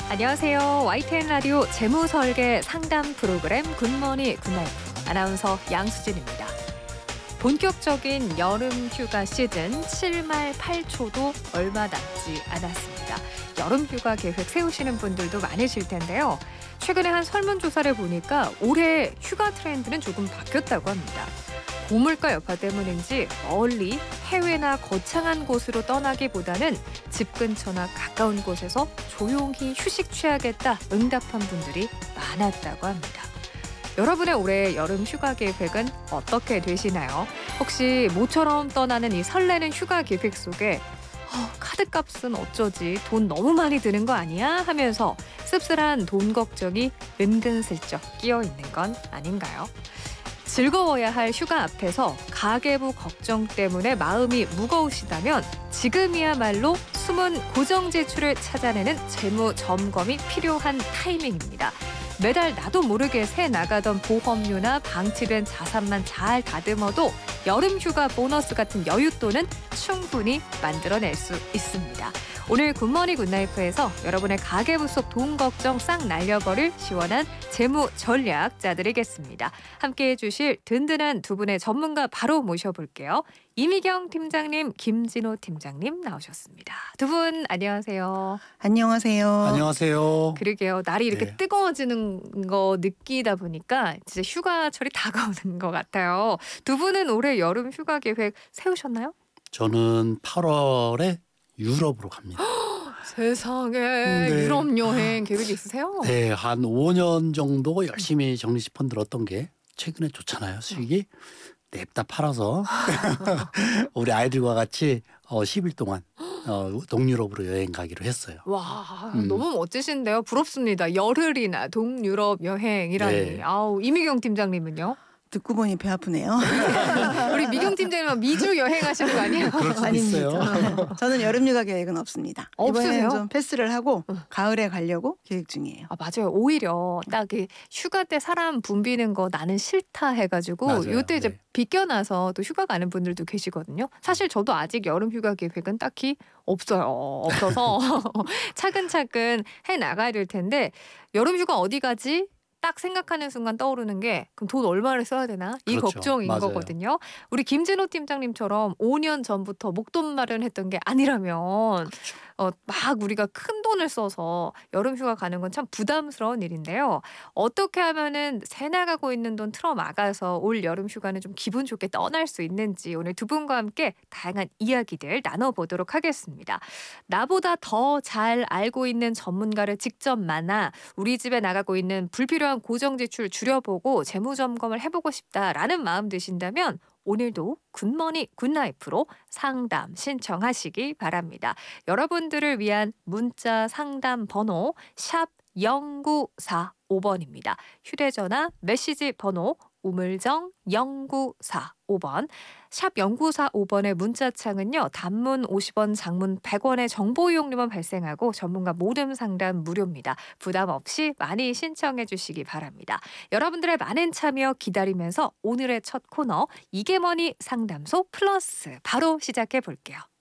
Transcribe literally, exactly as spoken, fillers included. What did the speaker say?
안녕하세요. 와이티엔 라디오 재무설계 상담 프로그램 굿모닝 굿나잇 아나운서 양수진입니다. 본격적인 여름 휴가 시즌 칠 말 팔 초도 얼마 남지 않았습니다. 여름 휴가 계획 세우시는 분들도 많으실 텐데요. 최근에 한 설문조사를 보니까 올해 휴가 트렌드는 조금 바뀌었다고 합니다. 고물가 여파 때문인지 멀리 해외나 거창한 곳으로 떠나기보다는 집 근처나 가까운 곳에서 조용히 휴식 취하겠다 응답한 분들이 많았다고 합니다. 여러분의 올해 여름 휴가 계획은 어떻게 되시나요? 혹시 모처럼 떠나는 이 설레는 휴가 계획 속에 어, 카드값은 어쩌지? 돈 너무 많이 드는 거 아니야? 하면서 씁쓸한 돈 걱정이 은근슬쩍 끼어 있는 건 아닌가요? 즐거워야 할 휴가 앞에서 가계부 걱정 때문에 마음이 무거우시다면 지금이야말로 숨은 고정 지출을 찾아내는 재무 점검이 필요한 타이밍입니다. 매달 나도 모르게 새 나가던 보험료나 방치된 자산만 잘 다듬어도 여름 휴가 보너스 같은 여윳돈은 충분히 만들어낼 수 있습니다. 오늘 굿모닝 굿나이프에서 여러분의 가계부 속 돈 걱정 싹 날려버릴 시원한 재무 전략 짜드리겠습니다. 함께해 주실 든든한 두 분의 전문가 바로 모셔볼게요. 이미경 팀장님, 김진호 팀장님 나오셨습니다. 두 분 안녕하세요. 안녕하세요. 안녕하세요. 그러게요. 날이 이렇게 네. 뜨거워지는 거 느끼다 보니까 진짜 휴가철이 다가오는 것 같아요. 두 분은 올해 여름 휴가 계획 세우셨나요? 저는 팔월에 유럽으로 갑니다. 세상에 네. 유럽 여행 계획이 있으세요? 네, 한 오 년 정도 열심히 적립펀드 넣었던 게 최근에 좋잖아요. 수익이 냅다 팔아서 우리 아이들과 같이 어, 십 일 동안 어, 동유럽으로 여행 가기로 했어요. 와 음. 너무 멋지신데요. 부럽습니다. 열흘이나 동유럽 여행이라니. 네. 아우 이미경 팀장님은요? 듣고 보니 배 아프네요. 우리 미경 팀장님은 미주 여행하시는 거 아니에요? 그럴 수도 있어요. 저는 여름휴가 계획은 없습니다. 없으세요? 이번에는 좀 패스를 하고 가을에 가려고 계획 중이에요. 아 맞아요. 오히려 딱 그 휴가 때 사람 붐비는 거 나는 싫다 해가지고 맞아요. 요때 이제 네. 비껴나서 또 휴가 가는 분들도 계시거든요. 사실 저도 아직 여름 휴가 계획은 딱히 없어요. 없어서 차근차근 해 나가야 될 텐데 여름 휴가 어디 가지? 딱 생각하는 순간 떠오르는 게 그럼 돈 얼마를 써야 되나? 이 그렇죠. 걱정인 맞아요. 거거든요. 우리 김진호 팀장님처럼 오 년 전부터 목돈 마련했던 게 아니라면 그렇죠. 어, 막 우리가 큰 돈을 써서 여름 휴가 가는 건 참 부담스러운 일인데요. 어떻게 하면은 새 나가고 있는 돈 틀어막아서 올 여름 휴가는 좀 기분 좋게 떠날 수 있는지 오늘 두 분과 함께 다양한 이야기들 나눠보도록 하겠습니다. 나보다 더 잘 알고 있는 전문가를 직접 만나 우리 집에 나가고 있는 불필요한 고정 지출 줄여보고 재무 점검을 해보고 싶다라는 마음 드신다면 오늘도 굿모닝 굿나이프로 상담 신청하시기 바랍니다. 여러분들을 위한 문자 상담 번호 샵 영구사오 번입니다. 휴대전화 메시지 번호 우물정 영구사오 번 샵 영구사오 번의 문자창은요. 단문 오십 원 장문 백 원의 정보 이용료만 발생하고 전문가 모듬 상담 무료입니다. 부담 없이 많이 신청해 주시기 바랍니다. 여러분들의 많은 참여 기다리면서 오늘의 첫 코너 이게 뭐니 상담소 플러스 바로 시작해 볼게요.